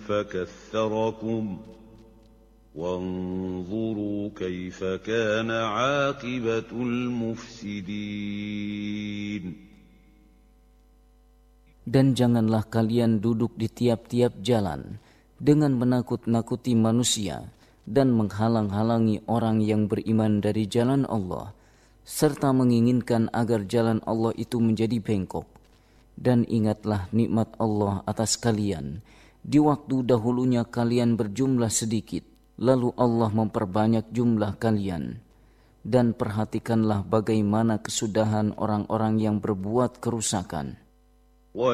فكثركم وانظروا كيف كان عاقبة المفسدين. Dan janganlah kalian duduk di tiap-tiap jalan dengan menakut-nakuti manusia dan menghalang-halangi orang yang beriman dari jalan Allah, serta menginginkan agar jalan Allah itu menjadi bengkok. Dan ingatlah nikmat Allah atas kalian di waktu dahulunya kalian berjumlah sedikit, lalu Allah memperbanyak jumlah kalian. Dan perhatikanlah bagaimana kesudahan orang-orang yang berbuat kerusakan.